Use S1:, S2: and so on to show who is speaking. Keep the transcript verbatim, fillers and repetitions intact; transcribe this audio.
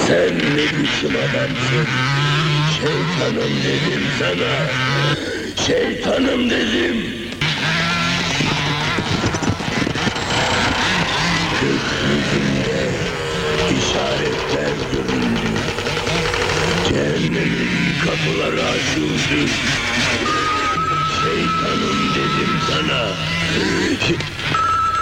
S1: Sen ne biçim adamsın? Şeytanım dedim sana. Şeytanım dedim. Gökyüzünde işaretler göründü. Cehennemin kapıları açıldı. Şeytanım dedim sana.